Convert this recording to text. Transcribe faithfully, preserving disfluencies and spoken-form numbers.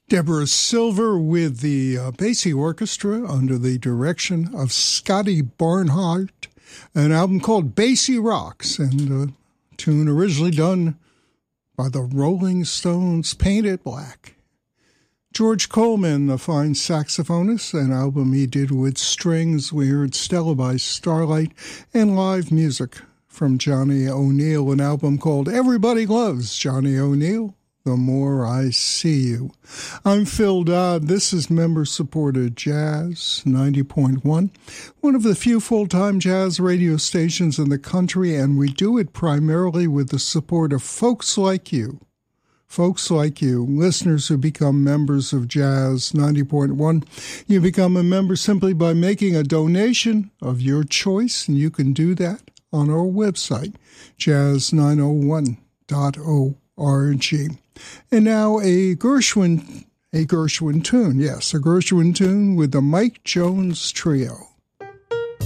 Deborah Silver with the uh, Basie Orchestra under the direction of Scotty Barnhart, an album called Basie Rocks, and a tune originally done by the Rolling Stones, Paint It Black. George Coleman, the fine saxophonist, an album he did with strings. We heard Stella by Starlight, and live music from Johnny O'Neill, an album called Everybody Loves Johnny O'Neill, The More I See You. I'm Phil Dodd. This is member-supported Jazz ninety point one, one of the few full-time jazz radio stations in the country, and we do it primarily with the support of folks like you. Folks like you, listeners who become members of Jazz ninety point one. You become a member simply by making a donation of your choice, and you can do that on our website, jazz nine oh one dot org. And now a Gershwin, a Gershwin tune, yes, a Gershwin tune with the Mike Jones Trio.